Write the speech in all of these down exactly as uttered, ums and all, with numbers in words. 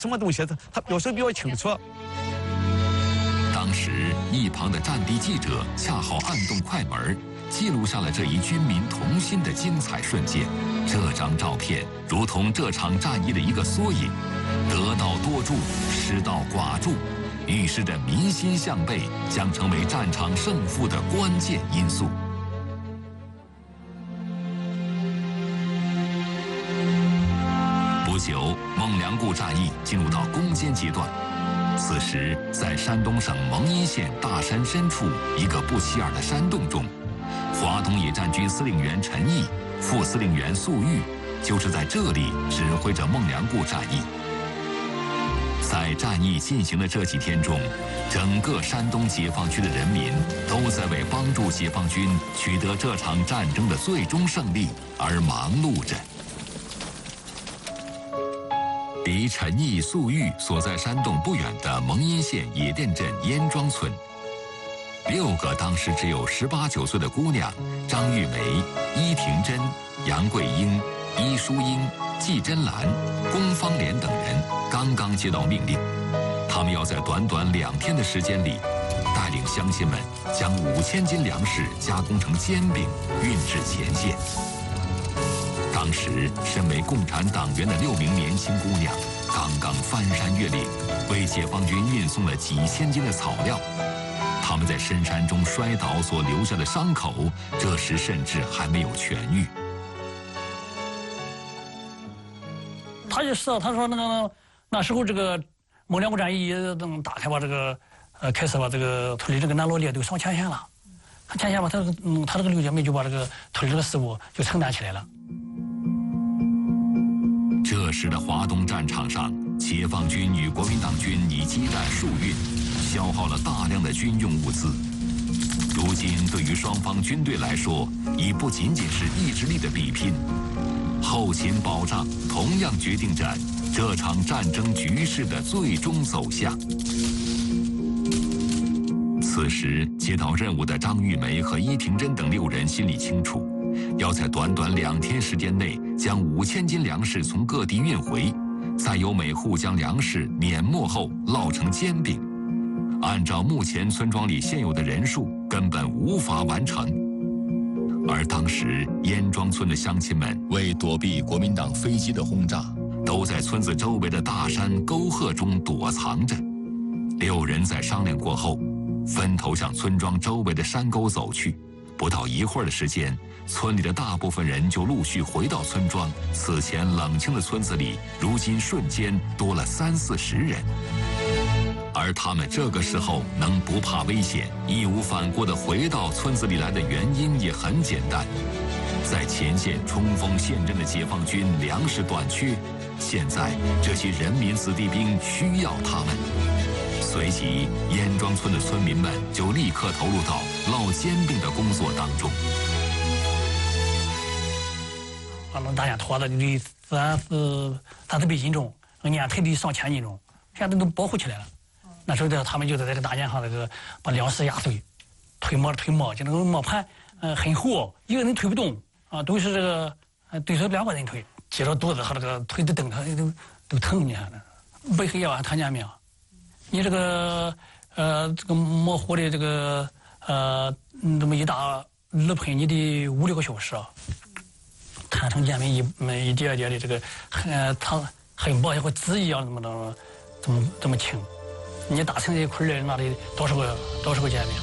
什么东西，他他表示比较清楚。 当时一旁的战地记者恰好按动快门，记录下了这一军民同心的精彩瞬间。这张照片如同这场战役的一个缩影，得道多助，失道寡助，预示着民心向背将成为战场胜负的关键因素。不久，孟良崮战役进入到攻坚阶段。此时，在山东省蒙阴县大山深处一个不起眼的山洞中，华东野战军司令员陈毅、副司令员粟裕就是在这里指挥着孟良崮战役。在战役进行的这几天中，整个山东解放区的人民都在为帮助解放军取得这场战争的最终胜利而忙碌着。离陈毅、粟裕所在山洞不远的蒙阴县野店镇燕庄村，六个当时只有十八九岁的姑娘张玉梅、伊廷珍、杨桂英、伊淑英、季珍兰、龚芳莲等人刚刚接到命令，他们要在短短两天的时间里，带领乡亲们将五千斤粮食加工成煎饼，运至前线。当时，身为共产党员的六名年轻姑娘，刚刚翻山越岭，为解放军运送了几千斤的草料。他们在深山中摔倒所留下的伤口，这时甚至还没有痊愈。 他就知道，他说那个那时候这个孟良崮战役等打开把这个呃开始把这个村里这个男老烈都上前线了，上前线吧，他这个嗯他这个六姐妹就把这个村里这个事务就承担起来了。 这时的华东战场上，解放军与国民党军已激战数月，消耗了大量的军用物资。如今，对于双方军队来说，已不仅仅是意志力的比拼，后勤保障同样决定着这场战争局势的最终走向。此时，接到任务的张玉梅和伊廷珍等六人心里清楚，要在短短两天时间内将五千斤粮食从各地运回，再由每户将粮食碾磨后烙成煎饼。按照目前村庄里现有的人数，根本无法完成。而当时燕庄村的乡亲们为躲避国民党飞机的轰炸，都在村子周围的大山沟壑中躲藏着。六人在商量过后，分头向村庄周围的山沟走去。不到一会儿的时间，村里的大部分人就陆续回到村庄。此前冷清的村子里，如今瞬间多了三四十人。而他们这个时候能不怕危险，义无反顾地回到村子里来的原因也很简单，在前线冲锋陷阵的解放军粮食短缺，现在这些人民子弟兵需要他们。随即，燕庄村的村民们就立刻投入到烙煎饼的工作当中。 啊，那大家拖的得三四三四百斤重，年头得上千斤重，现在都保护起来了。那时候的他们就在这个大雁上这个把粮食压碎，推磨推磨，就那个磨盘，呃，很厚，一个人推不动啊，都是这个，呃，对手两个人推，接着肚子和这个腿的蹬他都都疼，你看那，背后也看见没有？你这个呃这个模糊的这个呃这么一大铝盆，你得五六个小时啊，摊成煎饼一一叠叠的这个很它很薄，像个纸一样这么的这么这么轻，你打成一块儿那里多少个多少个煎饼。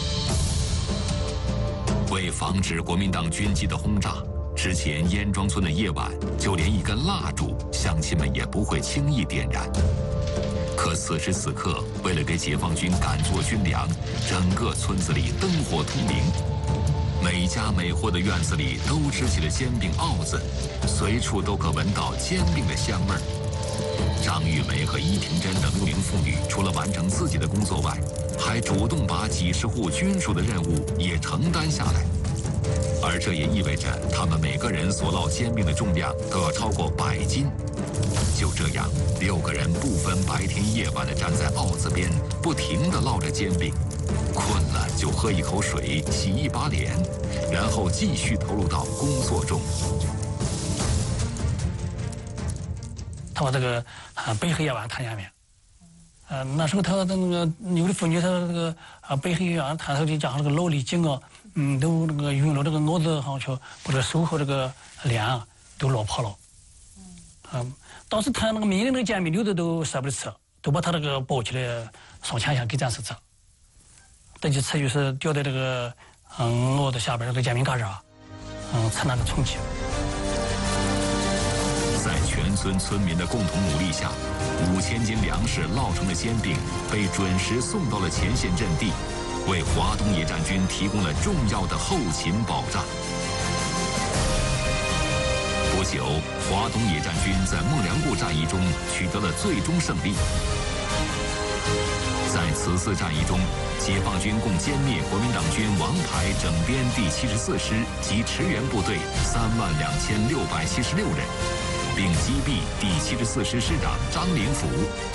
为防止国民党军机的轰炸，之前燕庄村的夜晚，就连一根蜡烛，乡亲们也不会轻易点燃。可此时此刻，为了给解放军赶做军粮，整个村子里灯火通明，每家每户的院子里都支起了煎饼鏊子，随处都可闻到煎饼的香味儿。张玉梅和伊廷珍等六名妇女，除了完成自己的工作外，还主动把几十户军属的任务也承担下来。而这也意味着他们每个人所烙煎饼的重量都要超过百斤。就这样，六个人不分白天夜晚地站在鏊子边，不停地烙着煎饼。困了就喝一口水，洗一把脸，然后继续投入到工作中。 他把这个啊北河沿湾谈下面。呃，那时候他的那个有的妇女，他那个啊北河沿岸，他他就加上这个劳力井啊，嗯，都那个用了这个鏊子上去，把这个手和这个脸啊都落跑了。嗯，当时他那个命令那个煎饼牛的都舍不得吃，都把他那个包起来上前线给战士吃。这几次就是掉在这个嗯鏊子下边这个煎饼疙瘩，嗯，吃那个充气。 在全村村民的共同努力下，五千斤粮食烙成的煎饼被准时送到了前线阵地，为华东野战军提供了重要的后勤保障。不久，华东野战军在孟良崮战役中取得了最终胜利。在此次战役中，解放军共歼灭国民党军王牌整编第七十四师及驰援部队三万两千六百七十六人，并击毙第七十四师师长张灵甫。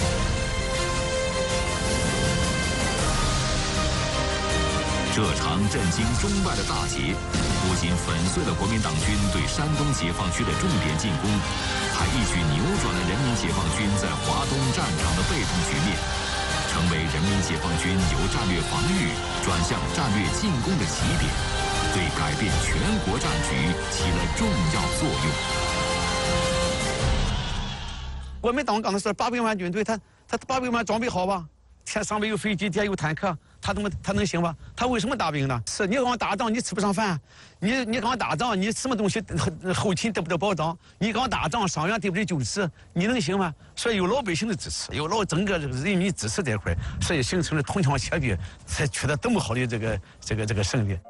这场震惊中外的大捷，不仅粉碎了国民党军对山东解放区的重点进攻，还一举扭转了人民解放军在华东战场的被动局面，成为人民解放军由战略防御转向战略进攻的起点，对改变全国战局起了重要作用。 国民党刚才说八百万军队，他他八百万装备好吧？天上面有飞机，底下有坦克，他怎么他能行吧？他为什么大兵呢？是你跟我打仗，你吃不上饭；你你跟我打仗，你什么东西后勤得不到保障？你跟我打仗，伤员对不对救治？你能行吗？所以有老百姓的支持，有老整个这个人民支持这块，所以形成了铜墙铁壁，才取得这么好的这个这个这个胜利。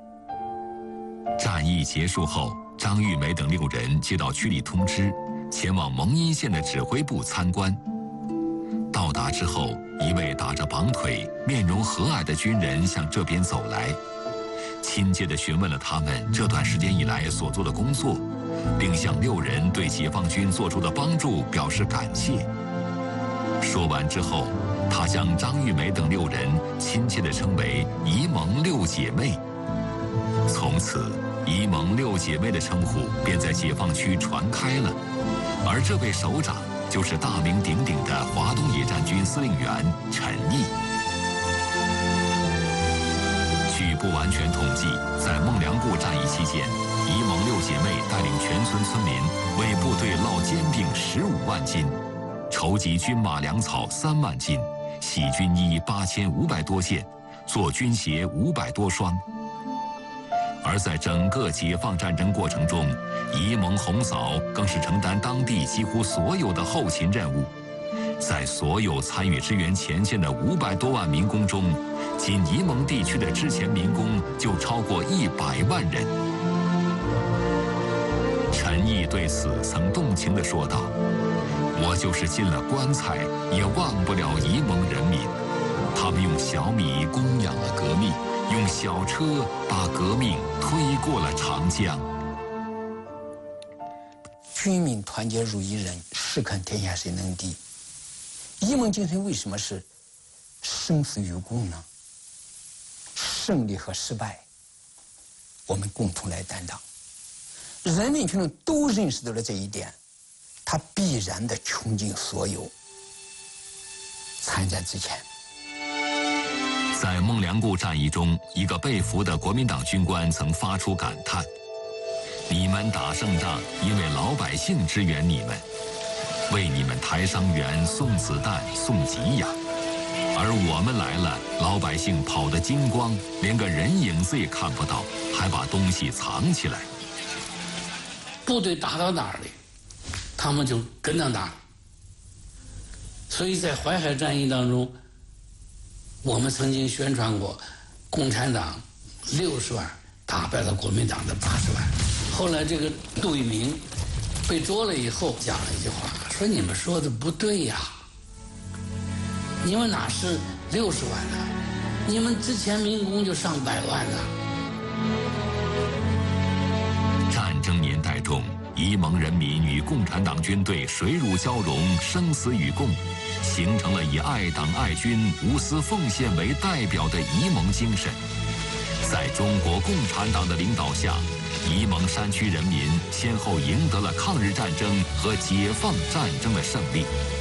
战役结束后，张玉梅等六人接到区里通知，前往蒙阴县的指挥部参观。到达之后，一位打着绑腿、面容和蔼的军人向这边走来，亲切地询问了他们这段时间以来所做的工作，并向六人对解放军做出的帮助表示感谢。说完之后，他将张玉梅等六人亲切地称为“沂蒙六姐妹”。从此，沂蒙六姐妹的称呼便在解放区传开了，而这位首长就是大名鼎鼎的华东野战军司令员陈毅。据不完全统计，在孟良崮战役期间，沂蒙六姐妹带领全村村民为部队烙煎饼十五万斤，筹集军马粮草三万斤，洗军衣八千五百多件，做军鞋五百多双。而在整个解放战争过程中，沂蒙红嫂更是承担当地几乎所有的后勤任务。在所有参与支援前线的五百多万民工中，仅沂蒙地区的之前民工就超过一百万人。陈毅对此曾动情地说道：“我就是进了棺材，也忘不了沂蒙人民。他们用小米供养了革命，用小车把革命推过了长江。” 军民团结如一人，试看天下谁能敌。沂蒙精神为什么是生死与共呢？胜利和失败，我们共同来担当。人民群众都认识到了这一点，他必然的穷尽所有。参战之前， 在孟良崮战役中，一个被俘的国民党军官曾发出感叹：“你们打胜仗，因为老百姓支援你们，为你们抬伤员、送子弹、送给养；而我们来了，老百姓跑得精光，连个人影子也看不到，还把东西藏起来。 部队打到哪儿里，他们就跟到哪儿。所以在淮海战役当中，我们曾经宣传过，共产党六十万打败了国民党的八十万。后来这个杜聿明被捉了以后，讲了一句话，说你们说的不对呀，你们哪是六十万呢？你们之前民工就上百万呢。 战争年代中，沂蒙人民与共产党军队水乳交融，生死与共，形成了以爱党爱军、无私奉献为代表的沂蒙精神。在中国共产党的领导下， 沂蒙山区人民先后赢得了抗日战争和解放战争的胜利。